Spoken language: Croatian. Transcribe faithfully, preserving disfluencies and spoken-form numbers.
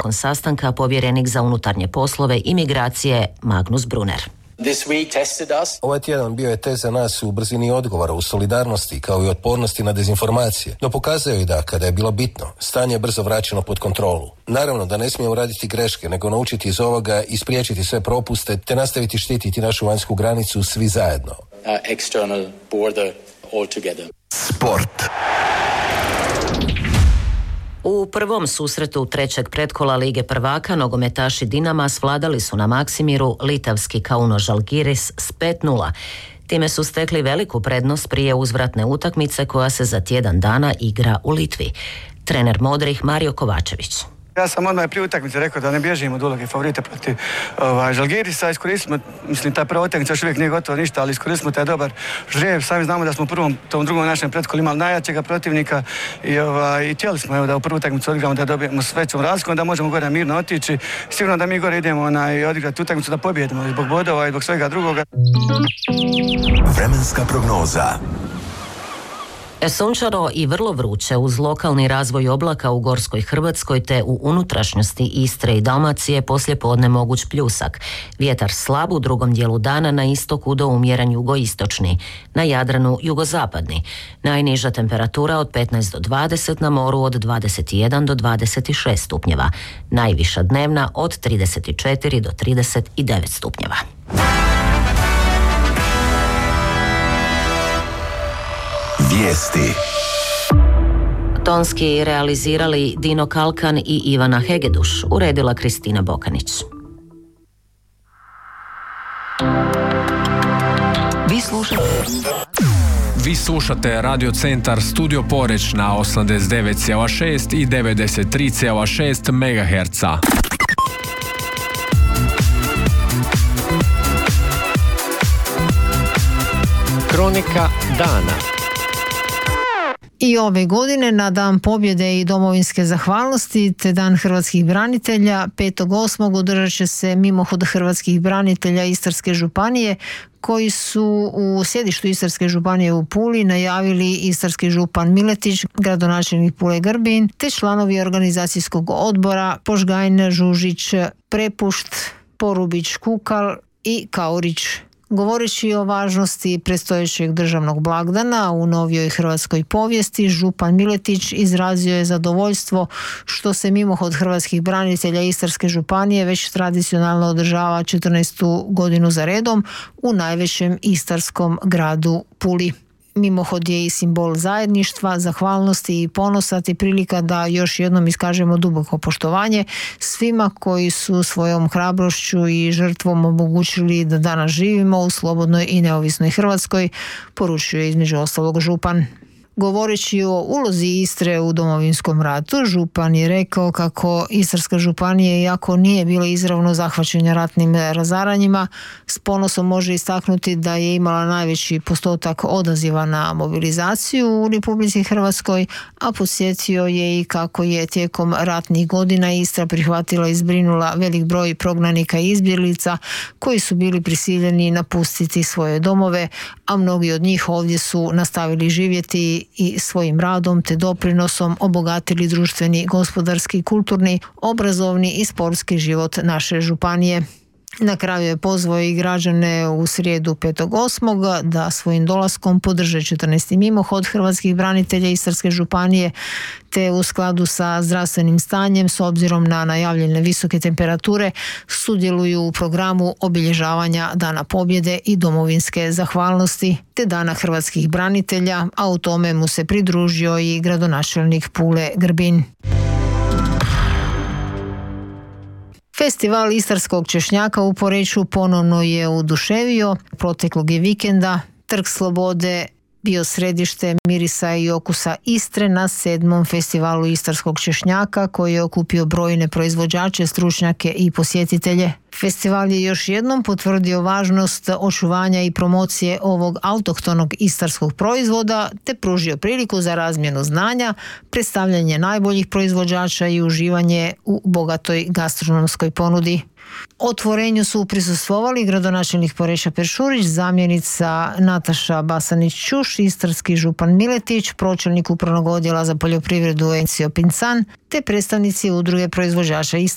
nakon sastanka povjerenik za unutarnje poslove i migracije Magnus Brunner. Ovaj tjedan bio je test za nas u brzini odgovora, u solidarnosti kao i otpornosti na dezinformacije, no pokazao je da, kada je bilo bitno, stanje je brzo vraćeno pod kontrolu. Naravno da ne smijemo raditi greške, nego naučiti iz ovoga i spriječiti sve propuste, te nastaviti štititi našu vanjsku granicu svi zajedno. Sport. U prvom susretu trećeg pretkola Lige prvaka nogometaši Dinama svladali su na Maksimiru litavski Kauno Žalgiris s pet nula. Time su stekli veliku prednost prije uzvratne utakmice koja se za tjedan dana igra u Litvi. Trener modrih Mario Kovačević. Ja sam odmah prije utakmice rekao da ne bježimo od uloge favorita protiv ovaj, Žalgirisa. Iskoristili smo, mislim, ta prva utakmica još uvijek nije gotovo ništa, ali iskoristili smo taj dobar žrijeb. Sami znamo da smo u prvom, tom drugom našem pretkolu imali najjačega protivnika i, ovaj, i htjeli smo evo, da u prvu utakmicu odigramo, da dobijemo s većom razlikom, da možemo gore mirno otići. Sigurno da mi gore idemo onaj, odigrati utakmicu da pobjedimo zbog bodova i zbog svega drugoga. Vremenska prognoza. Sunčano i vrlo vruće uz lokalni razvoj oblaka u Gorskoj Hrvatskoj te u unutrašnjosti Istre i Dalmacije poslijepodne moguć pljusak. Vjetar slab u drugom dijelu dana na istoku do umjeren jugoistočni, na Jadranu jugozapadni. Najniža temperatura od petnaest do dvadeset, na moru od dvadeset jedan do dvadeset šest stupnjeva. Najviša dnevna od trideset četiri do trideset devet stupnjeva. Vijesti. Tonski realizirali Dino Kalkan i Ivana Hegeduš, uredila Kristina Bokanić. Vi slušate Vi slušate Radio Centar Studio Poreć na osamdeset devet zarez šest i devedeset tri zarez šest megaherca. Kronika dana. I ove godine na Dan pobjede i domovinske zahvalnosti te Dan hrvatskih branitelja petog osmog održat će se mimohod hrvatskih branitelja Istarske županije koji su u sjedištu Istarske županije u Puli najavili istarski župan Miletić, gradonačelnik Pule Grbin te članovi organizacijskog odbora Požgajna, Žužić, Prepušt, Porubić, Kukal i Kaurić. Govoreći o važnosti predstojećeg državnog blagdana u novijoj hrvatskoj povijesti, župan Miletić izrazio je zadovoljstvo što se mimohod hrvatskih branitelja Istarske županije već tradicionalno održava četrnaestu godinu za redom u najvećem istarskom gradu Puli. Mimohod je i simbol zajedništva, zahvalnosti i ponosa te prilika da još jednom iskažemo duboko poštovanje svima koji su svojom hrabrošću i žrtvom omogućili da danas živimo u slobodnoj i neovisnoj Hrvatskoj, poručuje između ostalog župan. Govoreći o ulozi Istre u Domovinskom ratu, župan je rekao kako Istarska županija, iako nije bila izravno zahvaćena ratnim razaranjima, s ponosom može istaknuti da je imala najveći postotak odaziva na mobilizaciju u Republici Hrvatskoj, a podsjetio je i kako je tijekom ratnih godina Istra prihvatila i zbrinula velik broj prognanika i izbjeglica koji su bili prisiljeni napustiti svoje domove, a mnogi od njih ovdje su nastavili živjeti i svojim radom te doprinosom obogatili društveni, gospodarski, kulturni, obrazovni i sportski život naše županije. Na kraju je pozvao i građane u srijedu petog osmog da svojim dolaskom podrže četrnaesti mimohod hrvatskih branitelja Istarske županije te u skladu sa zdravstvenim stanjem s obzirom na najavljene visoke temperature sudjeluju u programu obilježavanja Dana pobjede i domovinske zahvalnosti te Dana hrvatskih branitelja, a u tome mu se pridružio i gradonačelnik Pule Grbin. Festival istarskog češnjaka u Poreču ponovno je oduševio. Proteklog je vikenda Trg slobode bio središte mirisa i okusa Istre na sedmom festivalu istarskog češnjaka koji je okupio brojne proizvođače, stručnjake i posjetitelje. Festival je još jednom potvrdio važnost očuvanja i promocije ovog autohtonog istarskog proizvoda te pružio priliku za razmjenu znanja, predstavljanje najboljih proizvođača i uživanje u bogatoj gastronomskoj ponudi. Otvorenju su prisustvovali gradonačelnik Poreča Peršurić, zamjenica Nataša Basanić-Ćuš, istarski župan Miletić, pročelnik upravnog odjela za poljoprivredu Encio Pincan, te predstavnici udruge proizvođača